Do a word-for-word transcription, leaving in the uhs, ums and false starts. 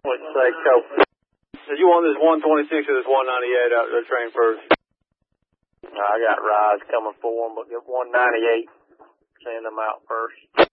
What'd you say, Cope? Did you want this one twenty-six or this one ninety-eight out there train first? I got rides coming for them, but get one ninety-eight. Send them out first.